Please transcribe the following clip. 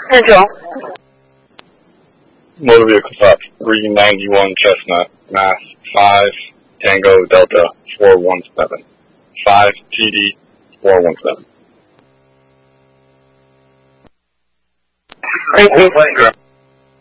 Central. Motor vehicle stop 391 Chestnut, Mass 5 Tango Delta 417. 5 TD 417. Thank you.